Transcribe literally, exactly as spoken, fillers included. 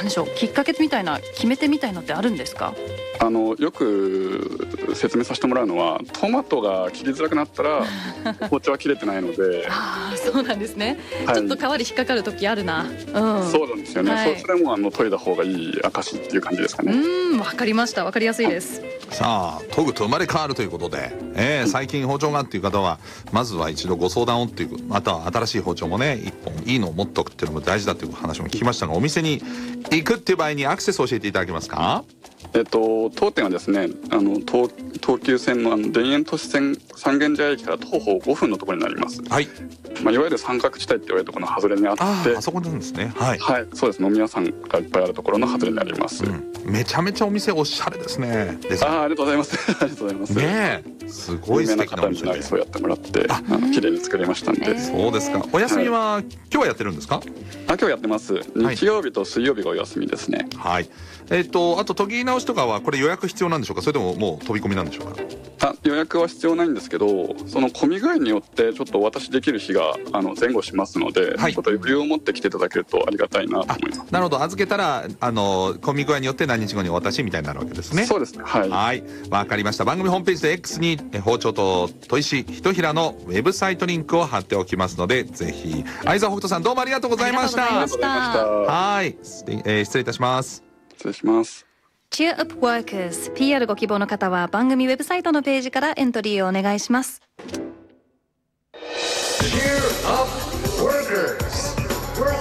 なんでしょう、きっかけみたいな決め手みたいのってあるんですか？ あのよく説明させてもらうのは、トマトが切りづらくなったら包丁は切れてないのでああ、そうなんですね、はい、ちょっと皮に引っかかる時あるな、うん、 そうなんですよね、はい、それもあの研いだ方がいい証っていう感じですかね。 うん、わかりました、わかりやすいです。 さあ研ぐと生まれ変わるということで、えー、最近包丁がっていう方はまずは一度ご相談をっていう、または新しい包丁もね一本いいのを持っておくっていうのも大事だという話も聞きましたが、お店に行くっていう場合にアクセスを教えていただけますか？ えっと、当店はですね、あの 東, 東急線のあの田園都市線三軒茶屋駅から徒歩ごふんのところになります。はい、まあ、いわゆる三角地帯って言われるところの外れにあって、 ああそこなんですね。はい、 はい、そうです。飲み屋さんがいっぱいあるところの外れになります、うん、 めちゃめちゃお店おしゃれですね。 ああ、ありがとうございますありがとうございます。 ねえ、すごい素敵なお店で、 有名な方にそうやってもらってあの綺麗に作りましたんで、えー、 そうですか。お休みは、はい、今日はやってるんですか？ あ、今日やってます。日曜日と水曜日がお休みですね。 はい、えー、とあと研ぎ直しとかはこれ予約必要なんでしょうか、それとももう飛び込みなんでしょうか？ あ、予約は必要ないんですけど、その混み具合によってちょっとお渡しできる日があの前後しますので、はい、ちょっと余裕を持って来ていただけるとありがたいなと思います。 なるほど、預けたらあの混み具合によって何日後にお渡しみたいになるわけですね。 そうですね、はい、 はい、わかりました。番組ホームページで X に包丁と砥石ひとひらのウェブサイトリンクを貼っておきますので、ぜひ。相沢北斗さん、どうもありがとうございました。 ありがとうございました。 はい、えー、失礼いたします。 失礼します。 Cheer Up Workers ピーアール ご希望の方は番組ウェブサイトのページからエントリーをお願いします。 Cheer Up